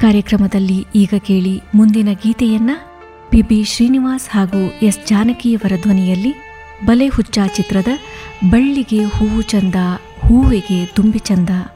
ಕಾರ್ಯಕ್ರಮದಲ್ಲಿ ಈಗ ಕೇಳಿ ಮುಂದಿನ ಗೀತೆಯನ್ನ ಪಿ ಶ್ರೀನಿವಾಸ್ ಹಾಗೂ ಎಸ್ ಜಾನಕಿಯವರ ಧ್ವನಿಯಲ್ಲಿ ಬಲೆ ಹುಚ್ಚ ಚಿತ್ರದ ಬಳ್ಳಿಗೆ ಹೂವು ಚಂದ ಹೂವಿಗೆ ತುಂಬಿ ಚಂದ.